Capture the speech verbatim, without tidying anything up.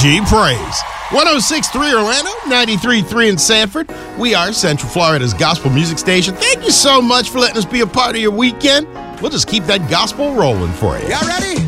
G Praise. one oh six point three Orlando, ninety-three point three in Sanford. We are Central Florida's gospel music station. Thank you so much for letting us be a part of your weekend. We'll just keep that gospel rolling for you. Y'all ready?